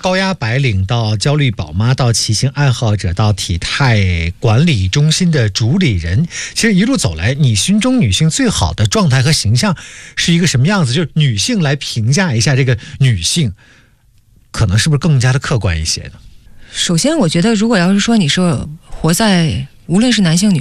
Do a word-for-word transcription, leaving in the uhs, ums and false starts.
高压白领到焦虑宝妈到骑行爱好者到体态管理中心的主理人，其实一路走来，你心中女性最好的状态和形象是一个什么样子？就是女性来评价一下这个女性，可能是不是更加的客观一些呢？ 首先我觉得如果要是说你是活在无论是男性女